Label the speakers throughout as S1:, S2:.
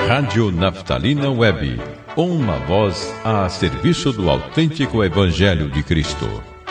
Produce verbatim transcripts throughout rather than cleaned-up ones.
S1: Rádio Naftalina Web, uma voz a serviço do autêntico Evangelho de Cristo.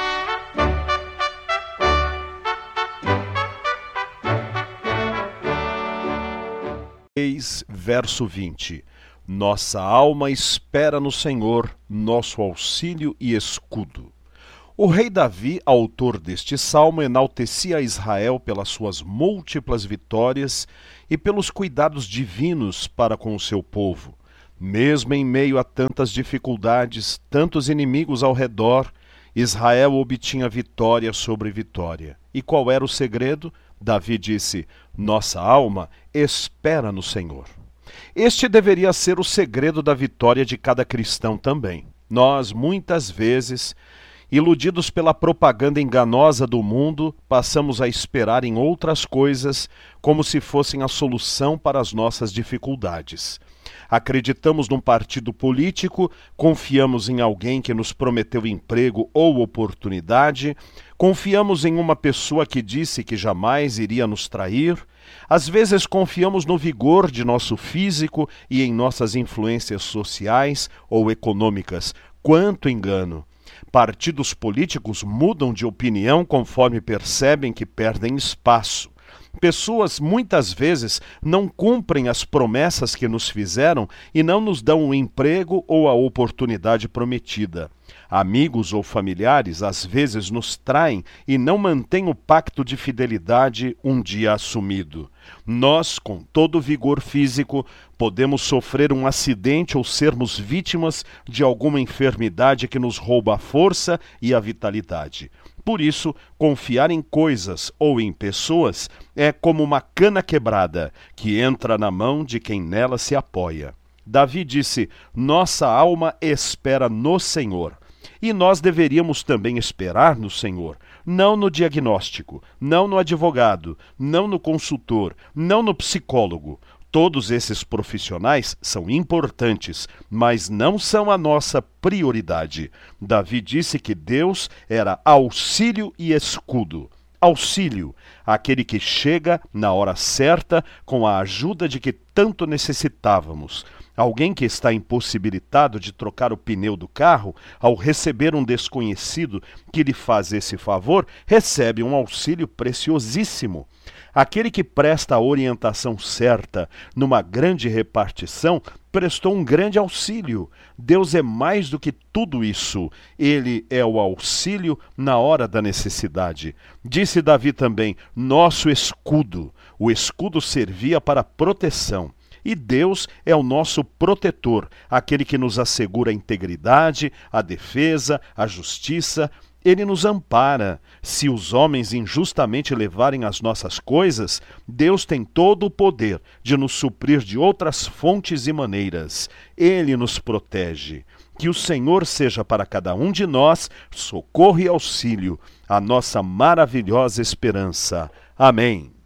S2: Verso vinte. Nossa alma espera no Senhor, nosso auxílio e escudo. O rei Davi, autor deste salmo, enaltecia Israel pelas suas múltiplas vitórias e pelos cuidados divinos para com o seu povo. Mesmo em meio a tantas dificuldades, tantos inimigos ao redor, Israel obtinha vitória sobre vitória. E qual era o segredo? Davi disse: nossa alma espera no Senhor. Este deveria ser o segredo da vitória de cada cristão também. Nós, muitas vezes, iludidos pela propaganda enganosa do mundo, passamos a esperar em outras coisas como se fossem a solução para as nossas dificuldades. Acreditamos num partido político, confiamos em alguém que nos prometeu emprego ou oportunidade, confiamos em uma pessoa que disse que jamais iria nos trair. Às vezes confiamos no vigor de nosso físico e em nossas influências sociais ou econômicas. Quanto engano! Partidos políticos mudam de opinião conforme percebem que perdem espaço. Pessoas muitas vezes não cumprem as promessas que nos fizeram e não nos dão o emprego ou a oportunidade prometida. Amigos ou familiares às vezes nos traem e não mantêm o pacto de fidelidade um dia assumido. Nós, com todo o vigor físico, podemos sofrer um acidente ou sermos vítimas de alguma enfermidade que nos rouba a força e a vitalidade. Por isso, confiar em coisas ou em pessoas é como uma cana quebrada que entra na mão de quem nela se apoia. Davi disse: nossa alma espera no Senhor. E nós deveríamos também esperar no Senhor, não no diagnóstico, não no advogado, não no consultor, não no psicólogo. Todos esses profissionais são importantes, mas não são a nossa prioridade. Davi disse que Deus era auxílio e escudo. Auxílio, aquele que chega na hora certa com a ajuda de que tanto necessitávamos. Alguém que está impossibilitado de trocar o pneu do carro, ao receber um desconhecido que lhe faz esse favor, recebe um auxílio preciosíssimo. Aquele que presta a orientação certa numa grande repartição, prestou um grande auxílio. Deus é mais do que tudo isso. Ele é o auxílio na hora da necessidade. Disse Davi também: nosso escudo. O escudo servia para proteção. E Deus é o nosso protetor, aquele que nos assegura a integridade, a defesa, a justiça. Ele nos ampara. Se os homens injustamente levarem as nossas coisas, Deus tem todo o poder de nos suprir de outras fontes e maneiras. Ele nos protege. Que o Senhor seja para cada um de nós socorro e auxílio, a nossa maravilhosa esperança. Amém.